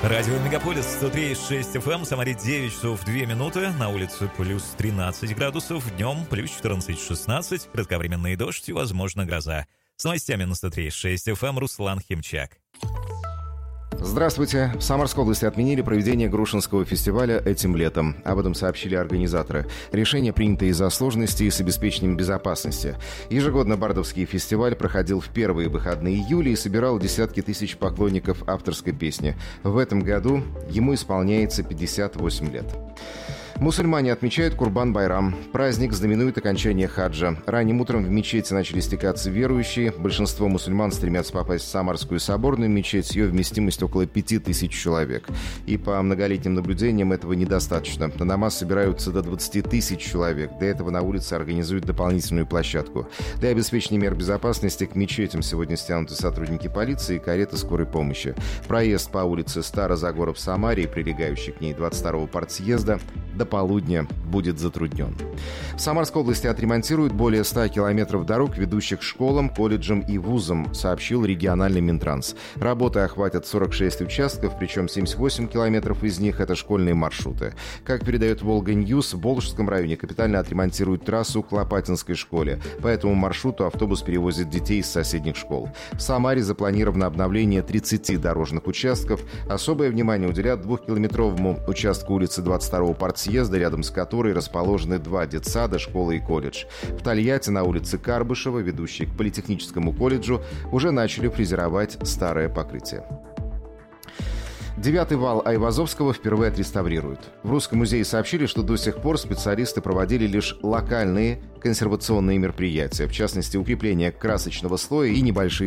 Радио Мегаполис 103,6 FM, в Самаре 9 часов 2 минуты, на улице плюс 13 градусов, днем плюс 14-16, кратковременный дождь и, возможно, гроза. С новостями на 103,6 FM Руслан Химчак. Здравствуйте. В Самарской области отменили проведение Грушинского фестиваля этим летом. Об этом сообщили организаторы. Решение принято из-за сложностей с обеспечением безопасности. Ежегодно Бардовский фестиваль проходил в первые выходные июля и собирал десятки тысяч поклонников авторской песни. В этом году ему исполняется 58 лет. Мусульмане отмечают Курбан-Байрам. Праздник знаменует окончание хаджа. Ранним утром в мечети начали стекаться верующие. Большинство мусульман стремятся попасть в Самарскую соборную мечеть. Ее вместимость около 5000 человек. И по многолетним наблюдениям этого недостаточно. На намаз собираются до 20 тысяч человек. Для этого на улице организуют дополнительную площадку. Для обеспечения мер безопасности к мечетям сегодня стянуты сотрудники полиции и кареты скорой помощи. Проезд по улице Старозагора в Самаре и прилегающий к ней 22-го партсъезда до полудня будет затруднен. В Самарской области отремонтируют более 100 километров дорог, ведущих к школам, колледжам и вузам, сообщил региональный Минтранс. Работы охватят 46 участков, причем 78 километров из них – это школьные маршруты. Как передает Волга-Ньюс, в Волжском районе капитально отремонтируют трассу к Лопатинской школе. По этому маршруту автобус перевозит детей из соседних школ. В Самаре запланировано обновление 30 дорожных участков. Особое внимание уделят 2-километровому участку улицы 22-го партсъезда, рядом с которой расположены 2 детсада, школа и колледж. В Тольятти на улице Карбышева, ведущей к Политехническому колледжу, уже начали фрезеровать старое покрытие. 9-й вал Айвазовского впервые отреставрируют. В Русском музее сообщили, что до сих пор специалисты проводили лишь локальные консервационные мероприятия, в частности, укрепление красочного слоя и небольшие